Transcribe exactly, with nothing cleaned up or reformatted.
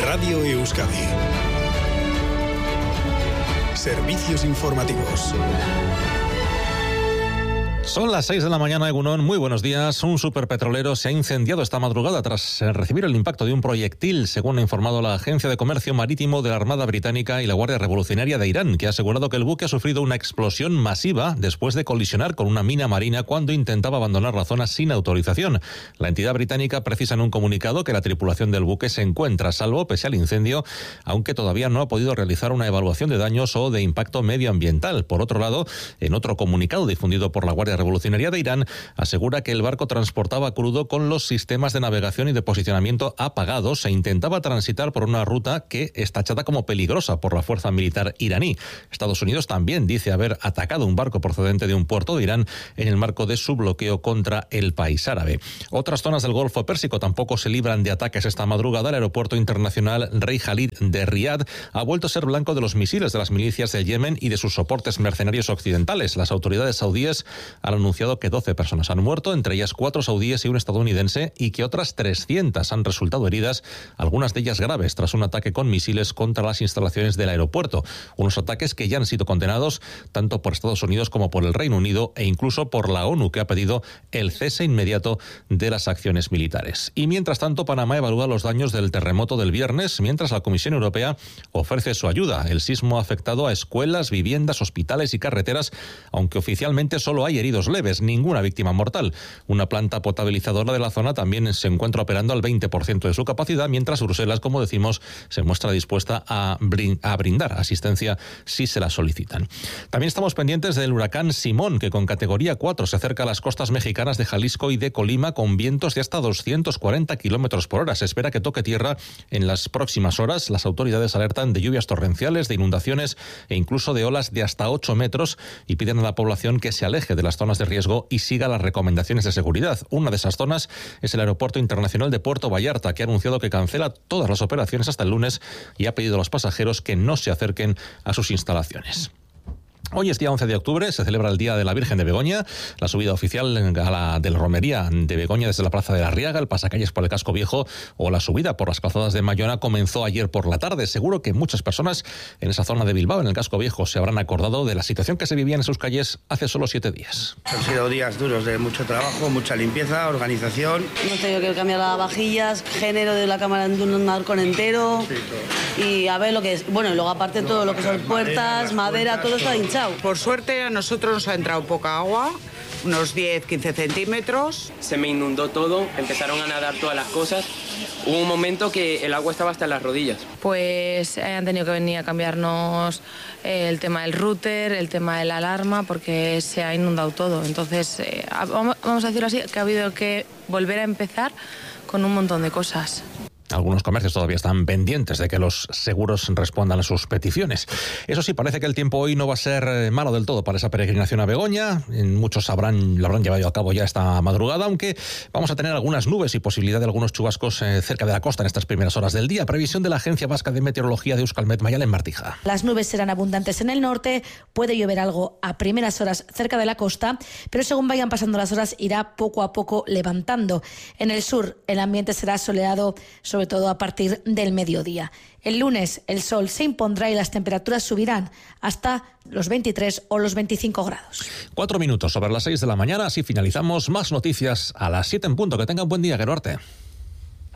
Radio Euskadi. Servicios informativos. Son las seis de la mañana, Egunon. Muy buenos días. Un superpetrolero se ha incendiado esta madrugada tras recibir el impacto de un proyectil, según ha informado la Agencia de Comercio Marítimo de la Armada Británica y la Guardia Revolucionaria de Irán, que ha asegurado que el buque ha sufrido una explosión masiva después de colisionar con una mina marina cuando intentaba abandonar la zona sin autorización. La entidad británica precisa en un comunicado que la tripulación del buque se encuentra a salvo pese al incendio, aunque todavía no ha podido realizar una evaluación de daños o de impacto medioambiental. Por otro lado, en otro comunicado difundido por la Guardia Revolucionaria de Irán, asegura que el barco transportaba crudo con los sistemas de navegación y de posicionamiento apagados e intentaba transitar por una ruta que es tachada como peligrosa por la fuerza militar iraní. Estados Unidos también dice haber atacado un barco procedente de un puerto de Irán en el marco de su bloqueo contra el país árabe. Otras zonas del Golfo Pérsico tampoco se libran de ataques esta madrugada. El aeropuerto internacional Rey Khalid de Riad ha vuelto a ser blanco de los misiles de las milicias del Yemen y de sus soportes mercenarios occidentales. Las autoridades saudíes han anunciado que doce personas han muerto, entre ellas cuatro saudíes y un estadounidense, y que otras trescientas han resultado heridas, algunas de ellas graves, tras un ataque con misiles contra las instalaciones del aeropuerto. Unos ataques que ya han sido condenados tanto por Estados Unidos como por el Reino Unido e incluso por la ONU, que ha pedido el cese inmediato de las acciones militares. Y mientras tanto, Panamá evalúa los daños del terremoto del viernes, mientras la Comisión Europea ofrece su ayuda. El sismo ha afectado a escuelas, viviendas, hospitales y carreteras, aunque oficialmente solo hay heridos leves, ninguna víctima mortal. Una planta potabilizadora de la zona también se encuentra operando al veinte por ciento de su capacidad, mientras Bruselas, como decimos, se muestra dispuesta a, brin- a brindar asistencia si se la solicitan. También estamos pendientes del huracán Simón, que con categoría cuatro se acerca a las costas mexicanas de Jalisco y de Colima con vientos de hasta doscientos cuarenta kilómetros por hora. Se espera que toque tierra en las próximas horas. Las autoridades alertan de lluvias torrenciales, de inundaciones e incluso de olas de hasta ocho metros y piden a la población que se aleje de las zonas de riesgo y siga las recomendaciones de seguridad. Una de esas zonas es el Aeropuerto Internacional de Puerto Vallarta, que ha anunciado que cancela todas las operaciones hasta el lunes y ha pedido a los pasajeros que no se acerquen a sus instalaciones. Hoy es día once de octubre, se celebra el Día de la Virgen de Begoña, la subida oficial a la de la romería de Begoña desde la Plaza de la Arriaga, el pasacalles por el Casco Viejo o la subida por las calzadas de Mayona comenzó ayer por la tarde. Seguro que muchas personas en esa zona de Bilbao, en el Casco Viejo, se habrán acordado de la situación que se vivía en sus calles hace solo siete días. Han sido días duros de mucho trabajo, mucha limpieza, organización. Hemos tenido que cambiar las vajillas, género de la cámara de un marcón entero, sí, y a ver lo que es. Bueno, y luego aparte todo lo que son puertas, madera, madera, todo está hinchado. Por suerte a nosotros nos ha entrado poca agua, unos diez a quince centímetros. Se me inundó todo, empezaron a nadar todas las cosas. Hubo un momento que el agua estaba hasta en las rodillas. Pues han tenido que venir a cambiarnos el tema del router, el tema de la alarma, porque se ha inundado todo. Entonces, eh, vamos a decirlo así, que ha habido que volver a empezar con un montón de cosas. Algunos comercios todavía están pendientes de que los seguros respondan a sus peticiones. Eso sí, parece que el tiempo hoy no va a ser malo del todo para esa peregrinación a Begoña. Muchos habrán, lo habrán llevado a cabo ya esta madrugada, aunque vamos a tener algunas nubes y posibilidad de algunos chubascos eh, cerca de la costa en estas primeras horas del día. Previsión de la Agencia Vasca de Meteorología de Euskalmet, Mayalen Martija. Las nubes serán abundantes en el norte, puede llover algo a primeras horas cerca de la costa, pero según vayan pasando las horas irá poco a poco levantando. En el sur el ambiente será soleado, sobre todo a partir del mediodía. El lunes el sol se impondrá y las temperaturas subirán hasta los veintitrés o los veinticinco grados. Cuatro minutos sobre las seis de la mañana, así finalizamos. Más noticias a las siete en punto. Que tengan buen día, Geruarte.